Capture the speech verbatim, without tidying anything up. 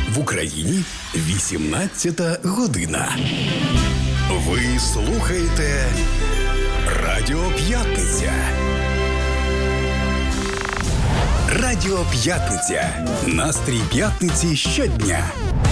В Україні вісімнадцята година. Ви слухаєте Радіо П'ятниця. Радіо П'ятниця. Настрій п'ятниці щодня.